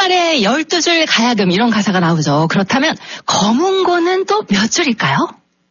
말에 12줄 가야금 이런 가사가 나오죠. 그렇다면 검은고는 또 몇 줄일까요?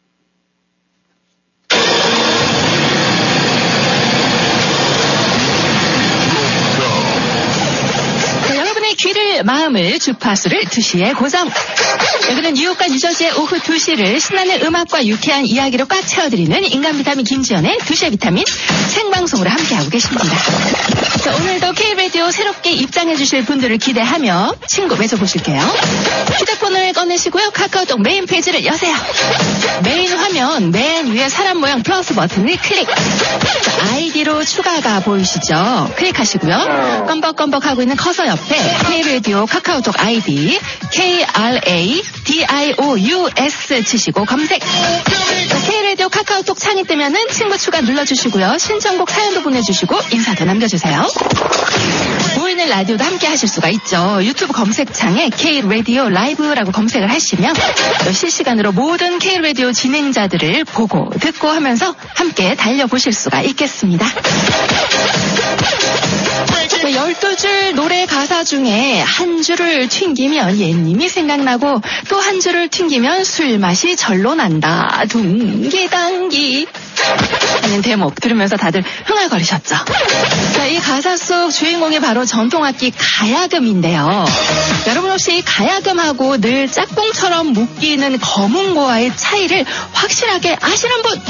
귀를 마음을 주파수를 2시에 고정. 여기는 뉴욕과 뉴저지의 오후 2시를 신나는 음악과 유쾌한 이야기로 꽉 채워드리는 인간 비타민 김지연의 2시의 비타민 생방송으로 함께하고 계십니다. 자, 오늘도 K-라디오 새롭게 입장해주실 분들을 기대하며 친구 맺어보실게요. 휴대폰을 꺼내시고요. 카카오톡 메인 페이지를 여세요. 메인 화면 맨 위에 사람 모양 플러스 버튼을 클릭. 자, 아이디로 추가가 보이시죠? 클릭하시고요. 껌벅껌벅하고 있는 커서 옆에 K-라디오 카카오톡 아이디 KRADIOUS 치시고 검색. K-라디오 카카오톡 창이 뜨면은 친구 추가 눌러주시고요. 신청곡 사연도 보내주시고 인사도 남겨주세요. 보이는 라디오도 함께 하실 수가 있죠. 유튜브 검색창에 K-라디오 라이브라고 검색을 하시면 또 실시간으로 모든 K-라디오 진행자들을 보고 듣고 하면서 함께 달려보실 수가 있겠습니다. 12줄 노래 가사 중에 한 줄을 튕기면 옛님이 생각나고 또 한 줄을 튕기면 술맛이 절로 난다. 둥기당기 하는 대목 들으면서 다들 흥얼거리셨죠. 자, 이 가사 속 주인공이 바로 전통악기 가야금인데요. 여러분 혹시 이 가야금하고 늘 짝꿍처럼 묶이는 검은고와의 차이를 확실하게 아시는 분?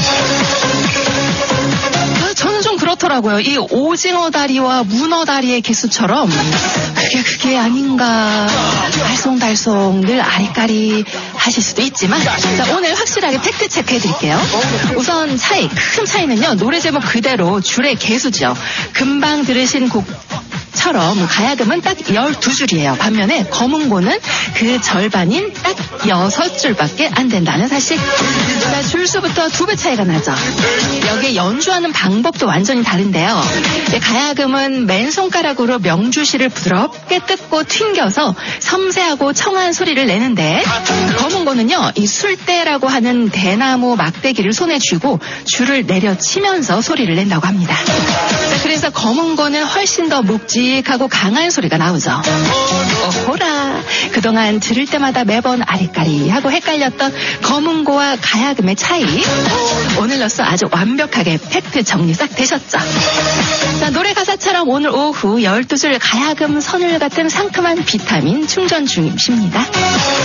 저는 좀 그렇더라고요. 이 오징어 다리와 문어 다리의 개수처럼 그게 아닌가 달쏭달쏭 늘 아리까리 하실 수도 있지만 자, 오늘 확실하게 팩트 체크해 드릴게요. 우선 큰 차이는요. 노래 제목 그대로 줄의 개수죠. 금방 들으신 곡처럼 가야금은 딱 12줄이에요. 반면에 검은고는 그 절반인 딱 6줄밖에 안 된다는 사실. 자, 줄수부터 2배 차이가 나죠. 여기에 연주하는 방법도 완전히 다른데요. 가야금은 맨손가락으로 명주실을 부드럽게 뜯고 튕겨서 섬세하고 청한 소리를 내는데 검은고는요. 이 술대라고 하는 대나무 막대기를 손에 쥐고 줄을 내려치면서 소리를 낸다고 합니다. 자, 그래서 검은고는 훨씬 더 묵직하고 강한 소리가 나오죠. 오호라. 그동안 들을 때마다 매번 아리까리하고 헷갈렸던 검은고와 가야금의 차이. 오늘로써 아주 완벽하게 팩트 정리 싹 되셨죠. 자, 노래 가사처럼 오늘 오후 12줄 가야금 선율 같은 상큼한 비타민 충전 중이십니다.